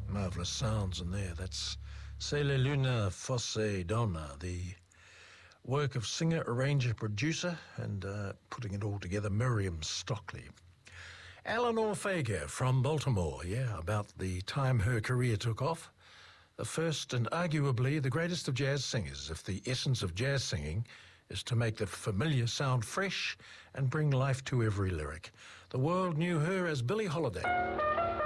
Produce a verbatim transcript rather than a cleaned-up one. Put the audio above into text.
Marvellous sounds in there. That's Se la luna fosse donna, the work of singer, arranger, producer, and uh, putting it all together, Miriam Stockley. Eleanor Fager from Baltimore, yeah, about the time her career took off. The first and arguably the greatest of jazz singers, if the essence of jazz singing is to make the familiar sound fresh and bring life to every lyric. The world knew her as Billie Holiday.